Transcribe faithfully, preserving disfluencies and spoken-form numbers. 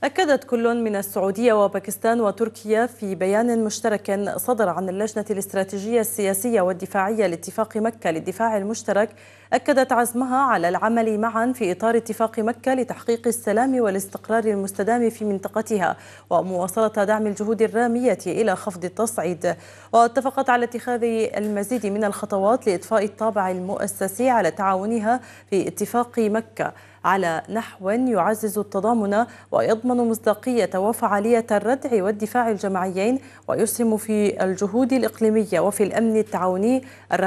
أكدت كل من السعودية وباكستان وتركيا في بيان مشترك صدر عن اللجنة الاستراتيجية السياسية والدفاعية لاتفاق مكة للدفاع المشترك، أكدت عزمها على العمل معا في إطار اتفاق مكة لتحقيق السلام والاستقرار المستدام في منطقتها ومواصلة دعم الجهود الرامية إلى خفض التصعيد. واتفقت على اتخاذ المزيد من الخطوات لإضفاء الطابع المؤسسي على تعاونها في اتفاق مكة على نحو يعزز التضامن ويضمن مصداقية وفعالية الردع والدفاع الجماعيين ويسهم في الجهود الإقليمية وفي الأمن التعاوني